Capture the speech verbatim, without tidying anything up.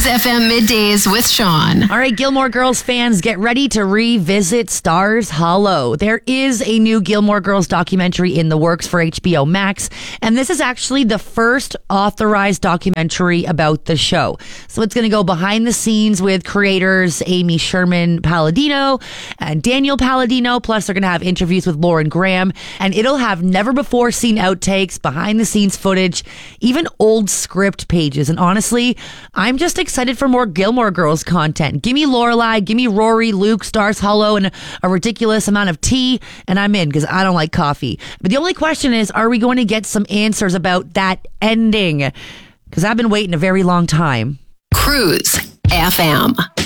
Cruise F M Middays with Sean. All right, Gilmore Girls fans, get ready to revisit Stars Hollow. There is a new Gilmore Girls documentary in the works for H B O Max, and this is actually the first authorized documentary about the show. So it's going to go behind the scenes with creators Amy Sherman Palladino and Daniel Palladino, plus they're going to have interviews with Lauren Graham, and it'll have never-before-seen outtakes, behind-the-scenes footage, even old script pages. And honestly, I'm just excited for more Gilmore Girls content. Give me Lorelai, give me Rory, Luke, Stars Hollow, and a ridiculous amount of tea, and I'm in because I don't like coffee. But the only question is, are we going to get some answers about that ending? Because I've been waiting a very long time. Cruise F M.